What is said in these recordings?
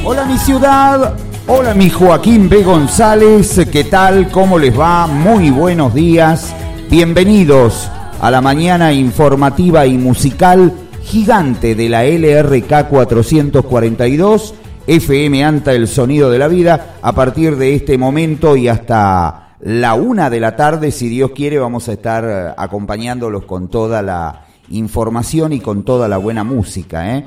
Hola mi ciudad, hola mi Joaquín B. González, ¿qué tal? ¿Cómo les va? Muy buenos días, bienvenidos a la mañana informativa y musical gigante de la LRK 442, FM Anta, el sonido de la vida. A partir de este momento y hasta la 1 de la tarde, si Dios quiere, vamos a estar acompañándolos con toda la información y con toda la buena música,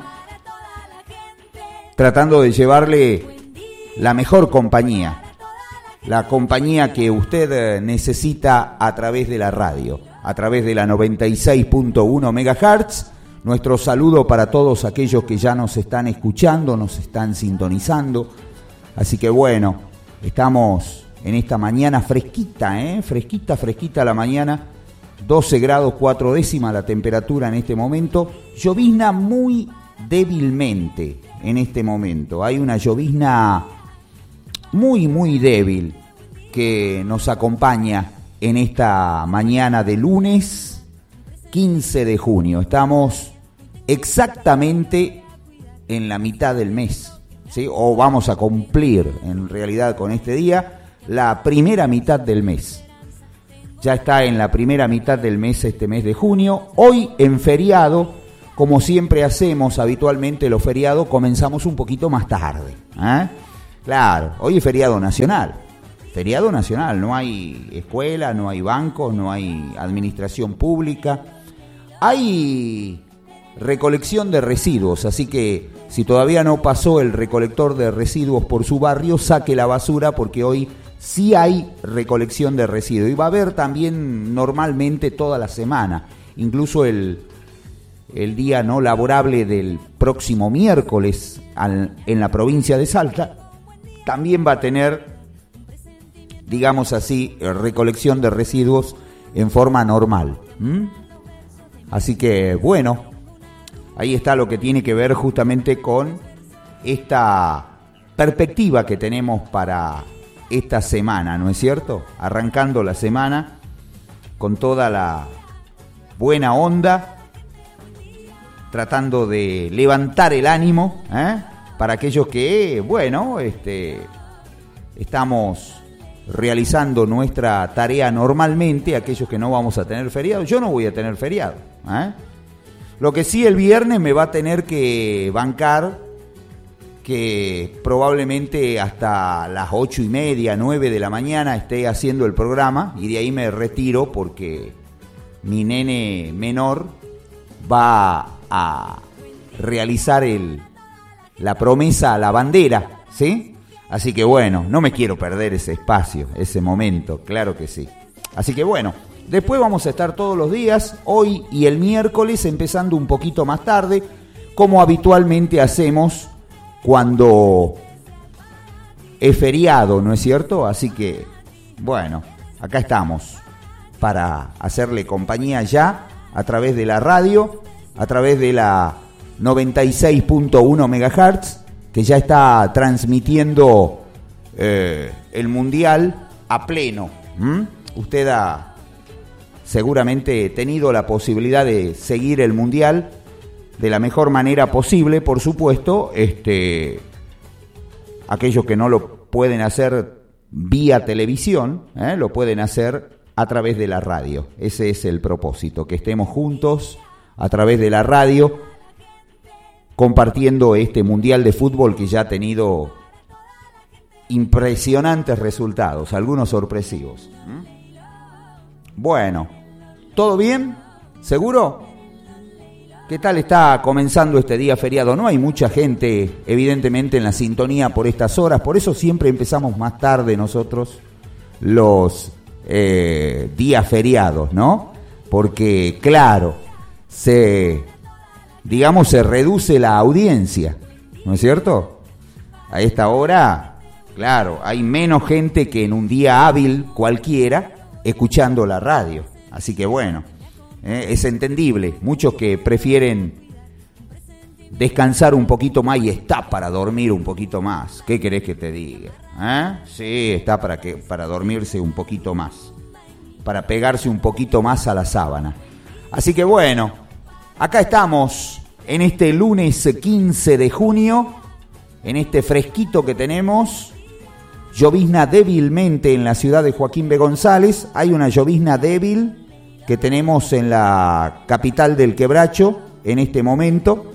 tratando de llevarle la mejor compañía, la compañía que usted necesita a través de la radio, a través de la 96.1 MHz. Nuestro saludo para todos aquellos que ya nos están escuchando, nos están sintonizando. Así que bueno, estamos en esta mañana fresquita, fresquita la mañana. 12 grados 4 décimas la temperatura en este momento. Llovizna muy débilmente en este momento. Hay una llovizna muy débil que nos acompaña en esta mañana de lunes 15 de junio. Estamos exactamente en la mitad del mes, ¿sí? O vamos a cumplir en realidad con este día la primera mitad del mes. Ya está en la primera mitad del mes, este mes de junio. Hoy en feriado, como siempre hacemos habitualmente los feriados, comenzamos un poquito más tarde. Claro, hoy es feriado nacional. Feriado nacional, no hay escuela, no hay bancos, no hay administración pública. Hay recolección de residuos, así que si todavía no pasó el recolector de residuos por su barrio, saque la basura porque hoy sí hay recolección de residuos. Y va a haber también normalmente toda la semana, incluso el día no laborable del próximo miércoles en la provincia de Salta, también va a tener, digamos así, recolección de residuos en forma normal. Así que bueno, ahí está lo que tiene que ver justamente con esta perspectiva que tenemos para esta semana, ¿no es cierto? Arrancando la semana con toda la buena onda, tratando de levantar el ánimo, para aquellos que, bueno, estamos realizando nuestra tarea normalmente, aquellos que no vamos a tener feriado. Yo no voy a tener feriado, Lo que sí, el viernes me va a tener que bancar que probablemente hasta las 8:30, 9 de la mañana esté haciendo el programa y de ahí me retiro porque mi nene menor va a realizar la promesa a la bandera, ¿sí? Así que bueno, no me quiero perder ese espacio, ese momento, claro que sí. Así que bueno, después vamos a estar todos los días, hoy y el miércoles, empezando un poquito más tarde, como habitualmente hacemos cuando es feriado, ¿no es cierto? Así que, bueno, acá estamos para hacerle compañía ya a través de la radio, a través de la 96.1 MHz, que ya está transmitiendo el Mundial a pleno. Usted ha seguramente tenido la posibilidad de seguir el Mundial de la mejor manera posible, por supuesto. Aquellos que no lo pueden hacer vía televisión, lo pueden hacer a través de la radio. Ese es el propósito, que estemos juntos a través de la radio compartiendo este Mundial de Fútbol que ya ha tenido impresionantes resultados, algunos sorpresivos. Bueno, ¿todo bien? ¿Seguro? ¿Qué tal está comenzando este día feriado? No hay mucha gente, evidentemente, en la sintonía por estas horas, por eso siempre empezamos más tarde nosotros los días feriados, ¿no? Porque, claro, se reduce la audiencia, ¿no es cierto? A esta hora, claro, hay menos gente que en un día hábil cualquiera escuchando la radio. Así que bueno, es entendible. Muchos que prefieren descansar un poquito más y está para dormir un poquito más. ¿Qué querés que te diga? Sí, está para dormirse un poquito más, para pegarse un poquito más a la sábana. Así que bueno, acá estamos en este lunes 15 de junio en este fresquito que tenemos. Llovizna débilmente en la ciudad de Joaquín B. González. Hay una llovizna débil que tenemos en la capital del Quebracho en este momento.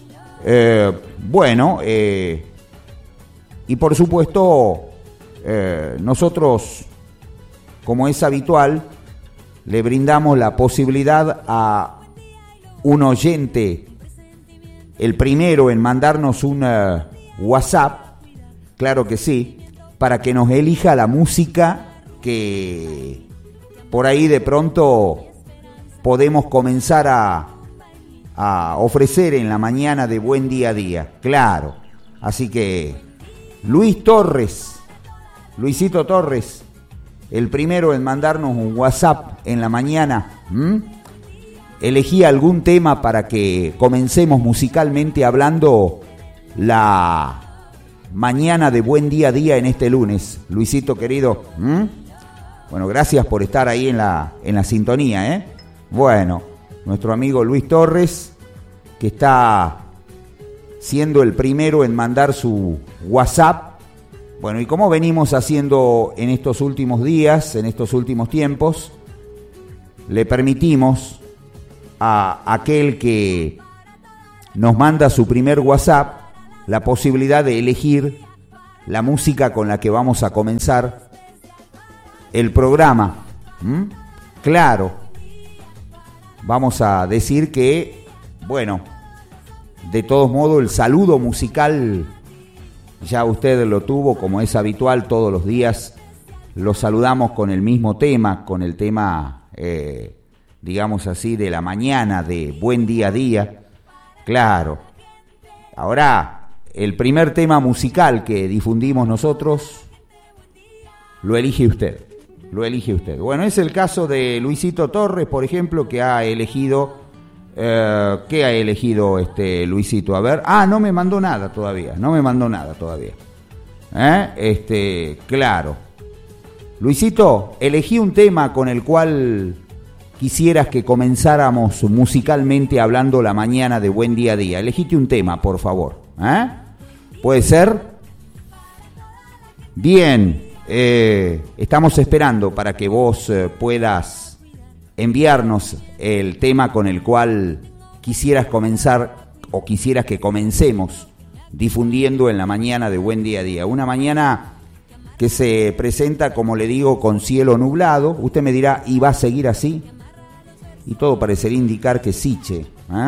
Y por supuesto, nosotros, como es habitual, le brindamos la posibilidad a un oyente, el primero en mandarnos un WhatsApp, claro que sí, para que nos elija la música que por ahí de pronto podemos comenzar a ofrecer en la mañana de Buen Día a Día, claro. Así que Luisito Torres, el primero en mandarnos un WhatsApp en la mañana, elegí algún tema para que comencemos musicalmente hablando la mañana de Buen Día a Día en este lunes. Luisito querido, bueno, gracias por estar ahí en la sintonía, Bueno, nuestro amigo Luis Torres, que está siendo el primero en mandar su WhatsApp. Bueno, y como venimos haciendo en estos últimos días, en estos últimos tiempos, le permitimos a aquel que nos manda su primer WhatsApp la posibilidad de elegir la música con la que vamos a comenzar el programa. Claro, vamos a decir que, bueno, de todos modos el saludo musical ya usted lo tuvo, como es habitual todos los días, lo saludamos con el mismo tema, con el tema, digamos así, de la mañana, de Buen Día a Día. Claro, ahora el primer tema musical que difundimos nosotros lo elige usted. Bueno, es el caso de Luisito Torres, por ejemplo, que ha elegido... ¿qué ha elegido Luisito? A ver. No me mandó nada todavía. Claro. Luisito, elegí un tema con el cual quisieras que comenzáramos musicalmente hablando la mañana de Buen Día a Día. Elegite un tema, por favor. ¿Puede ser? Bien. Estamos esperando para que vos puedas enviarnos el tema con el cual quisieras comenzar o quisieras que comencemos difundiendo en la mañana de Buen Día a Día. Una mañana que se presenta, como le digo, con cielo nublado. Usted me dirá, ¿y va a seguir así? Y todo parecería indicar que sí, che.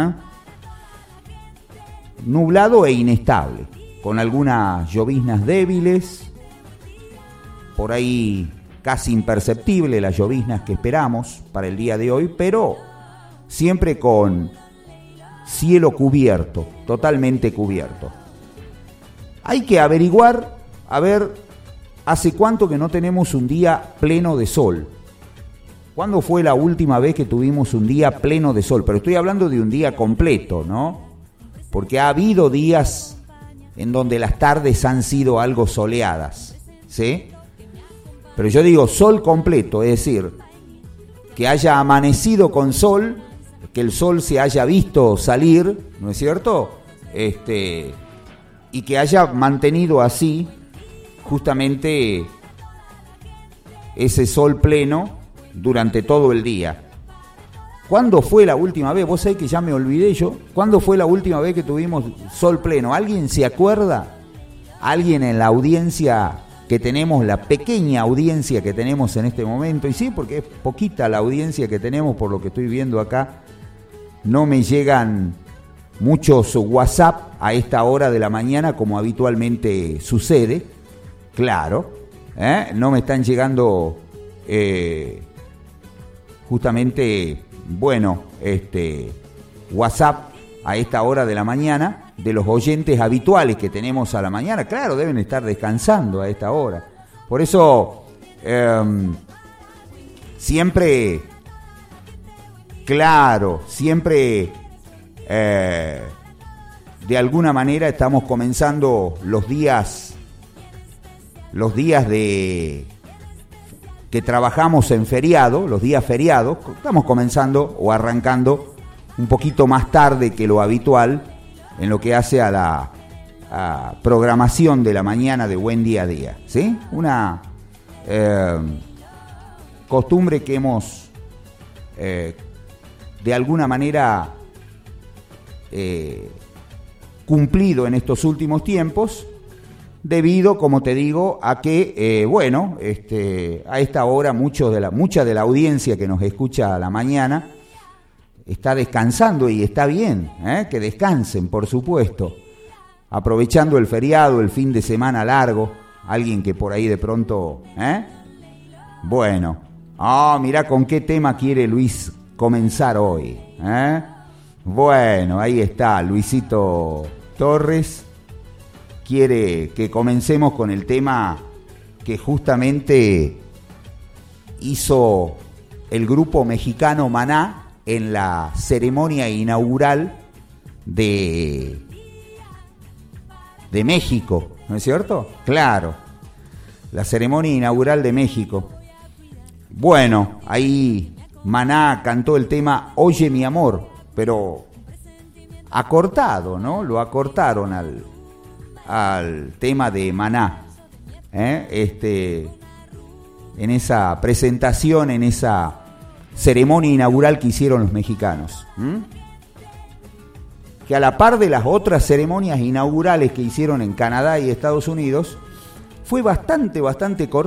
Nublado e inestable, con algunas lloviznas débiles, por ahí casi imperceptible las lloviznas que esperamos para el día de hoy, pero siempre con cielo cubierto, totalmente cubierto. Hay que averiguar, a ver, ¿hace cuánto que no tenemos un día pleno de sol? ¿Cuándo fue la última vez que tuvimos un día pleno de sol? Pero estoy hablando de un día completo, ¿no? Porque ha habido días en donde las tardes han sido algo soleadas, ¿sí? Pero yo digo sol completo, es decir, que haya amanecido con sol, que el sol se haya visto salir, ¿no es cierto? Y que haya mantenido así justamente ese sol pleno durante todo el día. ¿Cuándo fue la última vez? Vos sabés que ya me olvidé yo. ¿Cuándo fue la última vez que tuvimos sol pleno? ¿Alguien se acuerda? ¿Alguien en la audiencia que tenemos, la pequeña audiencia que tenemos en este momento? Y sí, porque es poquita la audiencia que tenemos por lo que estoy viendo acá. No me llegan muchos WhatsApp a esta hora de la mañana como habitualmente sucede. Claro, no me están llegando justamente... Bueno, WhatsApp a esta hora de la mañana de los oyentes habituales que tenemos a la mañana. Claro, deben estar descansando a esta hora. Por eso, siempre, claro, siempre de alguna manera estamos comenzando los días de... que trabajamos en feriado, los días feriados, estamos comenzando o arrancando un poquito más tarde que lo habitual en lo que hace a programación de la mañana de Buen Día a Día, ¿sí? Una costumbre que hemos de alguna manera cumplido en estos últimos tiempos, debido, como te digo, a que, a esta hora mucha de la audiencia que nos escucha a la mañana está descansando, y está bien, que descansen, por supuesto, aprovechando el feriado, el fin de semana largo. Alguien que por ahí de pronto, mirá con qué tema quiere Luis comenzar hoy, Bueno, ahí está, Luisito Torres quiere que comencemos con el tema que justamente hizo el grupo mexicano Maná en la ceremonia inaugural de México, ¿no es cierto? Claro, la ceremonia inaugural de México. Bueno, ahí Maná cantó el tema Oye mi amor, pero acortado, ¿no? Lo acortaron al tema de Maná, en esa presentación, en esa ceremonia inaugural que hicieron los mexicanos, que a la par de las otras ceremonias inaugurales que hicieron en Canadá y Estados Unidos, fue bastante corta.